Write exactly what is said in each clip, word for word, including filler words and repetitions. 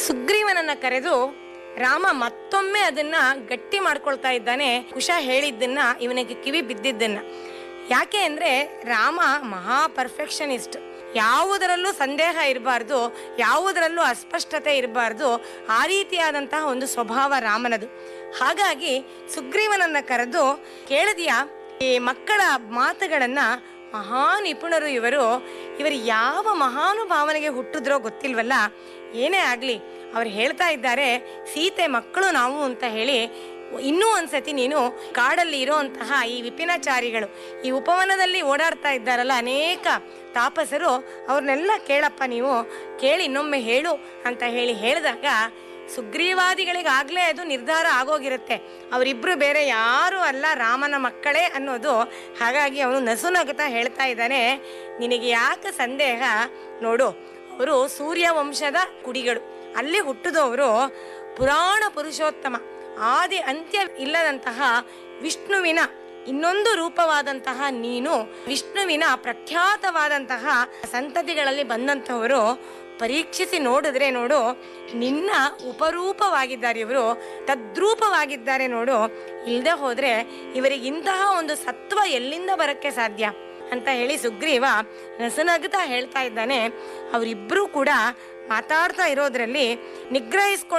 ಸುಗ್ರೀವನನ್ನ ಕರೆದು ರಾಮ ಮತ್ತೊಮ್ಮೆ ಅದನ್ನ ಗಟ್ಟಿ ಮಾಡ್ಕೊಳ್ತಾ ಇದ್ದಾನೆ. ಕುಶ ಹೇಳಿದ್ದನ್ನ ಇವನಿಗೆ ಕಿವಿ ಬಿದ್ದಿದ್ದನ್ನ. ಯಾಕೆ ಅಂದ್ರೆ ರಾಮ ಮಹಾ ಪರ್ಫೆಕ್ಷನಿಸ್ಟ್. ಯಾವುದರಲ್ಲೂ ಸಂದೇಹ ಇರಬಾರ್ದು, ಯಾವುದರಲ್ಲೂ ಅಸ್ಪಷ್ಟತೆ ಇರಬಾರ್ದು. ಆ ರೀತಿಯಾದಂತಹ ಒಂದು ಸ್ವಭಾವ ರಾಮನದು. ಹಾಗಾಗಿ ಸುಗ್ರೀವನನ್ನ ಕರೆದು, ಕೇಳಿದ್ಯಾ ಈ ಮಕ್ಕಳ ಮಾತುಗಳನ್ನ? ಮಹಾ ನಿಪುಣರು ಇವರು. ಇವರು ಯಾವ ಮಹಾನುಭಾವನೆಗೆ ಹುಟ್ಟಿದ್ರೋ ಗೊತ್ತಿಲ್ವಲ್ಲ. ಏನೇ ಆಗ್ಲಿ ಅವ್ರು ಹೇಳ್ತಾ ಇದ್ದಾರೆ, ಸೀತೆ ಮಕ್ಕಳು ನಾವು ಅಂತ ಹೇಳಿ. ಇನ್ನೂ ಒಂದ್ಸತಿ ನೀನು ಕಾಡಲ್ಲಿ ಇರೋಂತಹ ಈ ವಿಪಿನಾಚಾರಿಗಳು, ಈ ಉಪವನದಲ್ಲಿ ಓಡಾಡ್ತಾ ಇದ್ದಾರಲ್ಲ ಅನೇಕ ತಾಪಸರು, ಅವ್ರನ್ನೆಲ್ಲ ಕೇಳಪ್ಪ ನೀವು, ಕೇಳಿ ಇನ್ನೊಮ್ಮೆ ಹೇಳು ಅಂತ ಹೇಳಿ ಹೇಳಿದಾಗ ಸುಗ್ರೀವಾದಿಗಳಿಗಾಗಲೇ ಅದು ನಿರ್ಧಾರ ಆಗೋಗಿರುತ್ತೆ, ಅವರಿಬ್ರು ಬೇರೆ ಯಾರೂ ಅಲ್ಲ, ರಾಮನ ಮಕ್ಕಳೇ ಅನ್ನೋದು. ಹಾಗಾಗಿ ಅವನು ನಸುನಗುತ್ತಾ ಹೇಳ್ತಾ ಇದ್ದಾನೆ, ನಿನಗೆ ಯಾಕೆ ಸಂದೇಹ? ನೋಡು, ಅವರು ಸೂರ್ಯವಂಶದ ಕುಡಿಗಳು, ಅಲ್ಲಿ ಹುಟ್ಟಿದವರು, ಪುರಾಣ ಪುರುಷೋತ್ತಮ, ಆದಿ ಅಂತ್ಯ ಇಲ್ಲದಂತಹ ವಿಷ್ಣುವಿನ ಇನ್ನೊಂದು ರೂಪವಾದಂತಹ ನೀನು, ವಿಷ್ಣುವಿನ ಪ್ರಖ್ಯಾತವಾದಂತಹ ಸಂತತಿಗಳಲ್ಲಿ ಬಂದಂತಹವರು. ಪರೀಕ್ಷಿಸಿ ನೋಡಿದ್ರೆ ನೋಡು, ನಿನ್ನ ಉಪರೂಪವಾಗಿದ್ದಾರೆ ಇವರು, ತದ್ರೂಪವಾಗಿದ್ದಾರೆ ನೋಡು. ಇಲ್ಲದೆ ಹೋದ್ರೆ ಇವರಿಗಿಂತಹ ಒಂದು ಸತ್ವ ಎಲ್ಲಿಂದ ಬರಕ್ಕೆ ಸಾಧ್ಯ ಅಂತ ಹೇಳಿ ಸುಗ್ರೀವ ನಸನಗ್ತಾ ಹೇಳ್ತಾ ಇದ್ದಾನೆ. ಅವರಿಬ್ಬರೂ ಕೂಡ ಮಾತಾಡ್ತಾ ಇರೋದ್ರಲ್ಲಿ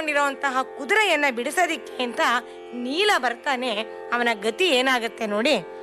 ನಿಗ್ರಹಿಸ್ಕೊಂಡಿರೋಂತಹ ಕುದುರೆಯನ್ನ ಬಿಡಿಸೋದಿಕ್ಕೆ ಅಂತ ನೀಲ ಬರ್ತಾನೆ. ಅವನ ಗತಿ ಏನಾಗತ್ತೆ ನೋಡಿ.